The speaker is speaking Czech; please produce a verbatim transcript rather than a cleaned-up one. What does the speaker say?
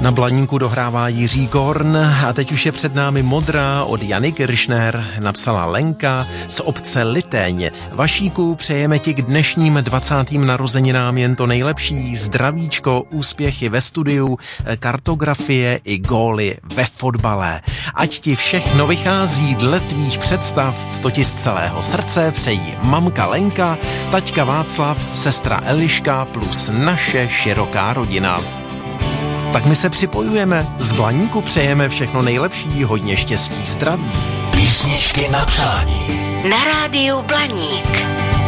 Na Blaníku dohrává Jiří Korn a teď už je před námi modrá od Jany Kiršner, napsala Lenka z obce Liteň. Vašíku, přejeme ti k dnešním dvacátým narozeninám jen to nejlepší, zdravíčko, úspěchy ve studiu, kartografie i góly ve fotbale. Ať ti všechno vychází dle tvých představ, to ti z celého srdce přejí mamka Lenka, taťka Václav, sestra Eliška plus naše široká rodina. Tak my se připojujeme, z Blaníku přejeme všechno nejlepší, hodně štěstí, zdraví. Písničky na přání. Na rádiu Blaník.